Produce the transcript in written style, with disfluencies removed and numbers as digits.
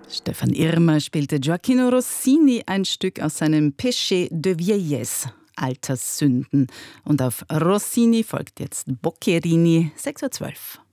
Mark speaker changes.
Speaker 1: Stefan Irmer spielte Gioacchino Rossini ein Stück aus seinem Péché de Vieillesse, Alterssünden. Und auf Rossini folgt jetzt Boccherini, 6:12 Uhr.